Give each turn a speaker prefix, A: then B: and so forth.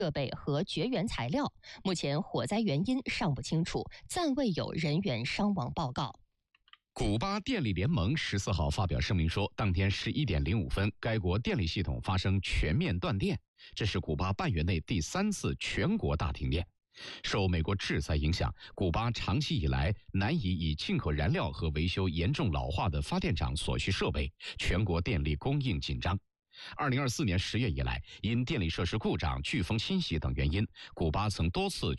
A: 设备和绝缘材料。目前火灾原因尚不清楚，暂未有人员伤亡报告。
B: 古巴电力联盟14号发表声明说，当天11点05分，该国电力系统发生全面断电，这是古巴半月内第3次全国大停电。受美国制裁影响，古巴长期以来难以进口燃料和维修严重老化的发电厂所需设备，全国电力供应紧张。2024年10月以来，因电力设施故障、飓风侵袭等原因，古巴曾多次